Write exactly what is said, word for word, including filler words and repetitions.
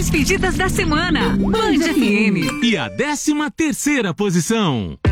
pedidas da semana. Band F M. E a décima terceira posição.